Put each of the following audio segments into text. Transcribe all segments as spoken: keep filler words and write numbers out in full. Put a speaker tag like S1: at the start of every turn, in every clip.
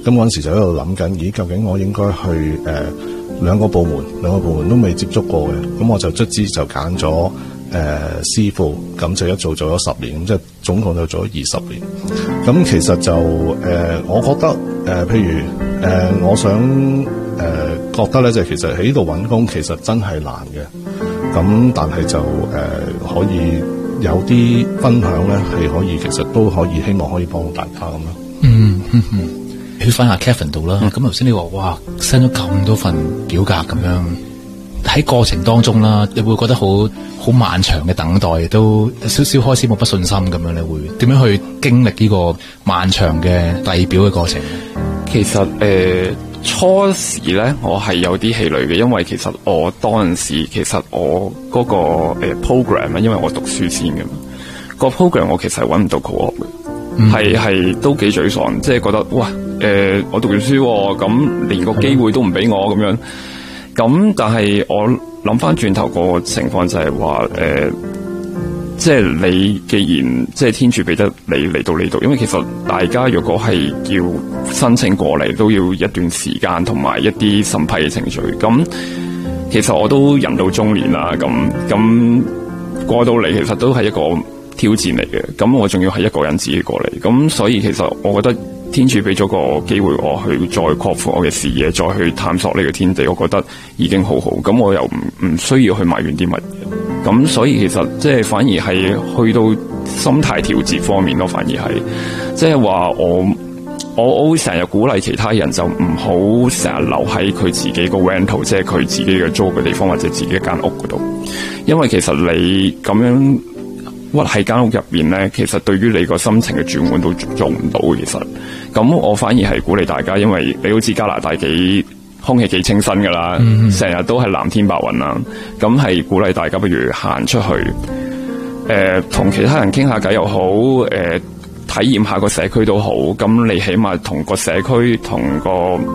S1: 咁嗰陣時就喺度諗緊，咦，究竟我應該去誒、呃、兩個部門，兩個部門都未接觸過嘅，咁我就卒之就揀咗誒師傅，咁就一做做咗十年，咁即係總共就做咗二十年。咁其實就誒、呃，我覺得誒、呃，譬如誒、呃，我想誒、呃、覺得咧，就係其實喺呢度揾工其實真係難嘅。咁但係就誒、呃、可以有啲分享咧，係可以其實都可以希望可以幫到大家咁咯。
S2: 嗯嗯嗯，去翻下 Kevin 度啦。咁頭先你話哇 send 咗咁多份表格咁樣，喺過程當中啦，你會覺得好好漫長嘅等待，都有少少開始冇乜信心咁樣，你會點樣去經歷呢個漫長嘅遞表嘅過程？
S3: 其實誒、呃、初時咧，我係有啲氣餒嘅，因為其實我當陣時其實我嗰、那個、呃、program 咧，因為我讀書先嘅嘛，個 program 我其實係揾唔到 co-op 嘅，係係、嗯、都幾沮喪，即係覺得哇誒、呃、我讀完書咁、哦、連個機會都唔俾我咁樣。咁但係我諗翻轉頭個情況就係話誒，即係你既然即係天主俾得你嚟到呢度，因為其實大家如果係要申請過嚟，都要一段時間同埋一啲審批嘅程序。咁其實我都人到中年啦，咁咁過到嚟其實都係一個挑戰嚟嘅。咁我仲要係一個人自己過嚟，咁所以其實我覺得天主俾咗個機會我去再擴闊我嘅視野，再去探索呢個天地，我覺得已經好好。咁我又唔唔需要去埋怨啲乜嘢。咁所以其實即係反而係去到心態調節方面咯，反而係即係話我我我會成日鼓勵其他人就唔好成日留喺佢自己個 rental， 即係佢自己嘅租嘅地方或者自己一間屋嗰度，因為其實你咁樣屈喺間屋入邊咧，其實對於你個心情嘅轉換都做唔到嘅。其實咁我反而係鼓勵大家，因為你好似加拿大幾空氣幾清新噶啦，成日、mm hmm. 都係藍天白雲啦，咁係鼓勵大家不如行出去，誒、呃、同其他人傾下偈又好，誒、呃、體驗下個社區都好，咁你起碼同個社區同個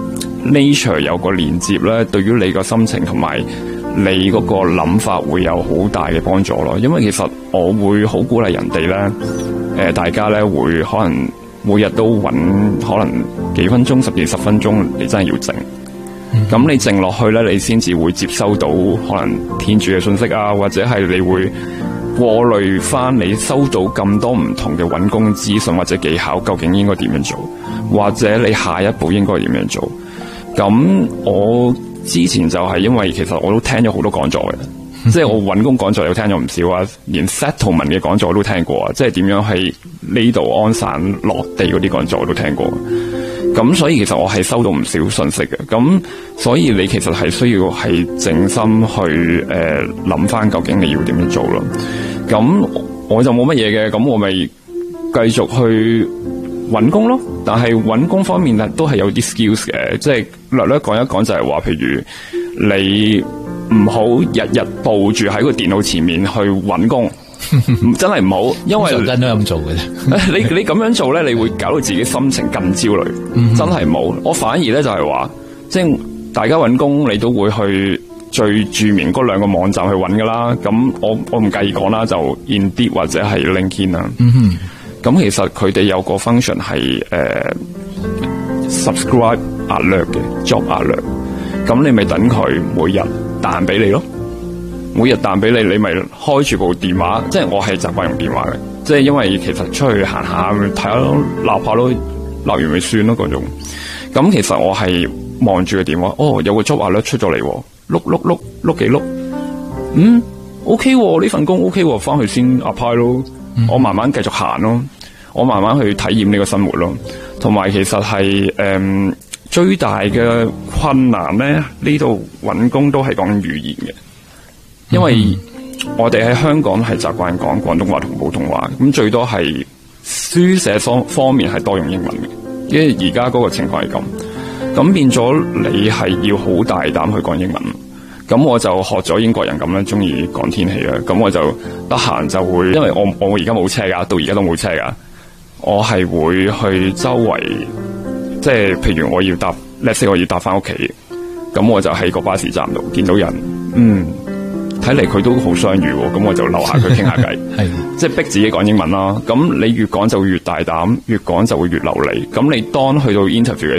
S3: nature 有個連接咧，對於你個心情同埋你嗰個諗法會有好大嘅幫助咯。因為其實我會好鼓勵人哋咧，誒、呃、大家咧會可能每日都揾可能幾分鐘十幾十分鐘，你真係要靜。咁、嗯、你靜落去咧，你先至會接收到可能天主嘅信息啊，或者係你會過濾翻你收到咁多唔同嘅揾工資訊或者技巧，究竟應該點樣做，或者你下一步應該點樣做。咁我之前就係因為其實我都聽咗好多講座嘅，嗯、即係我揾工講座又聽咗唔少啊，連 settlement 嘅講座我都聽過啊，即係點樣喺呢度安散落地嗰啲講座我都聽過。咁所以其實我係收到唔少信息嘅，咁所以你其實係需要係靜心去誒諗翻究竟你要點樣做咯。咁我就冇乜嘢嘅，咁我咪繼續去揾工咯。但係揾工方面咧都係有啲 skills 嘅，即係略略講一講就係話，譬如你唔好日日抱住喺個電腦前面去揾工。真係唔好，因為
S2: 真都咁做嘅啫。
S3: 你你咁樣做咧，你會搞到自己心情更焦慮。真係唔好。我反而咧就係話，即係大家揾工，你都會去最著名嗰兩個網站去揾噶啦。咁我我唔介意講啦，就 Indeed 或者係 LinkedIn 啦。咁、嗯、其實佢哋有個 function 係誒、呃、subscribe alert 嘅 job alert。咁你咪等佢每日彈俾你咯。每日彈俾你，你咪開住部電話，即係我係習慣用電話嘅，即係因為其實出去行下睇下咯，鬧下咯，鬧完咪算咯嗰種。咁其實我係望住個電話，哦，有個 job alert出咗嚟，碌碌碌碌幾碌，嗯 ，OK 喎，呢份工 OK 喎，翻去先 apply 咯，嗯、我慢慢繼續行咯，我慢慢去體驗呢個生活咯，同埋其實係誒、嗯、最大嘅困難咧，呢度揾工都係講語言嘅。因為我哋喺香港係習慣講廣東話同普通話，咁最多係書寫方方面係多用英文嘅，因為而家嗰個情況係咁，咁變咗你係要好大膽去講英文。咁我就學咗英國人咁樣，中意講天氣啦。咁我就得閒就會，因為我我而家冇車噶，到而家都冇車噶，我係會去周圍，即係譬如我要搭 let's say 我要搭翻屋企，咁我就喺個巴士站度見到人，嗯。睇嚟佢都好相遇喎，咁我就留下佢傾下偈，係即係逼自己講英文啦。咁你越講就會越大膽，越講就會越流利。咁你當去到 interview 嘅